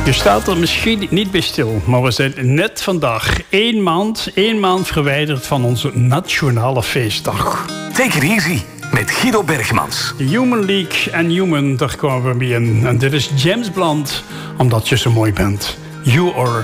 Je staat er misschien niet bij stil, maar we zijn net vandaag één maand verwijderd van onze nationale feestdag. Take it easy met Guido Bergmans. De Human League en Human, daar kwamen we mee in. En dit is James Blunt, omdat je zo mooi bent. You are